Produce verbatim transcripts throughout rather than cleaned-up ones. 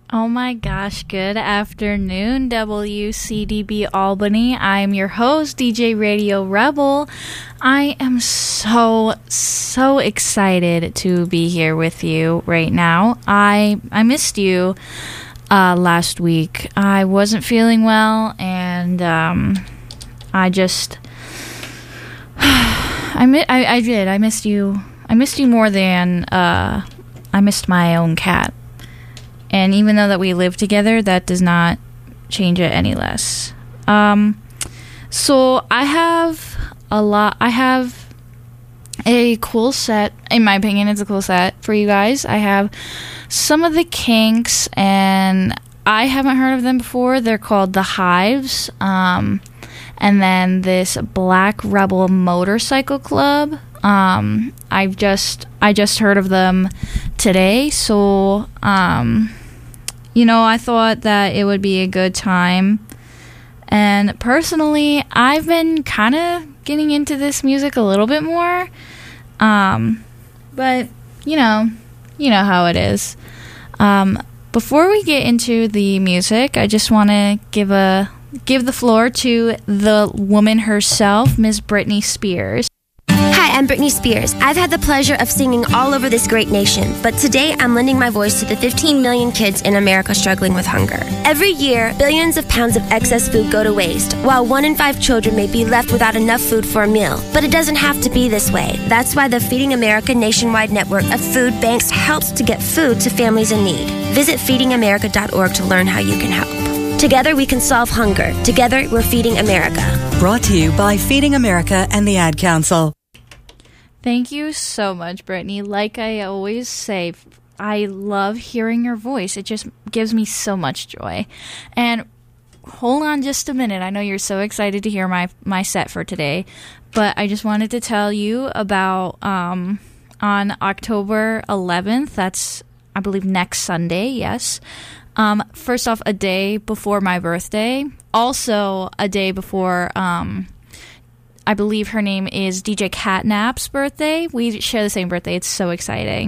Oh my gosh, good afternoon, W C D B Albany. I'm your host, D J Radio Rebel. I am so, so excited to be here with you right now. I I missed you uh, last week. I wasn't feeling well, and um, I just... I, mi- I, I did. I missed you. I missed you more than uh, I missed my own cat. And even though that we live together, that does not change it any less. Um, so I have a lot. I have a cool set. In my opinion, it's a cool set for you guys. I have some of the Kinks, and I haven't heard of them before. They're called The Hives. Um, and then this Black Rebel Motorcycle Club. Um, I've just I just heard of them today, so um, you know, I thought that it would be a good time. And personally, I've been kind of getting into this music a little bit more, um, but you know, you know how it is. Um, before we get into the music, I just want to give a give the floor to the woman herself, Miss Britney Spears. Hi, I'm Britney Spears. I've had the pleasure of singing all over this great nation, but today I'm lending my voice to the fifteen million kids in America struggling with hunger. Every year, billions of pounds of excess food go to waste, while one in five children may be left without enough food for a meal. But it doesn't have to be this way. That's why the Feeding America nationwide network of food banks helps to get food to families in need. Visit feeding america dot org to learn how you can help. Together we can solve hunger. Together we're Feeding America. Brought to you by Feeding America and the Ad Council. Thank you so much, Brittany. Like I always say, I love hearing your voice. It just gives me so much joy. And hold on just a minute. I know you're so excited to hear my, my set for today, but I just wanted to tell you about um, on October eleventh, that's, I believe, next Sunday, yes. Um, first off, a day before my birthday. Also, a day before... Um, I believe her name is D J Catnap's birthday. We share the same birthday. It's so exciting.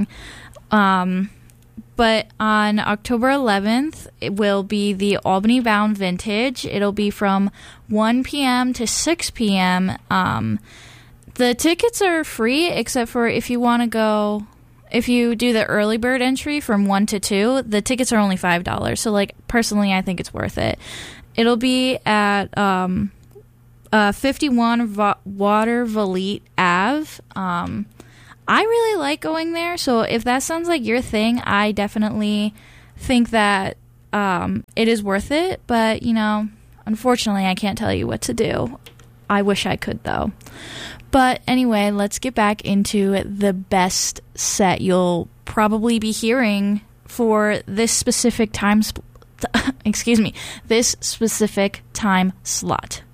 Um, but on October eleventh, it will be the Albany Bound Vintage. It'll be from one p.m. to six p.m. Um, the tickets are free, except for if you want to go... If you do the early bird entry from one to two, the tickets are only five dollars. So, like, personally, I think it's worth it. It'll be at... Um, Uh, fifty-one Va- Water Valete Ave. Um, I really like going there, so if that sounds like your thing, I definitely think that um, it is worth it. But, you know, unfortunately, I can't tell you what to do. I wish I could, though. But anyway, let's get back into the best set you'll probably be hearing for this specific time. Sp- excuse me, this specific time slot.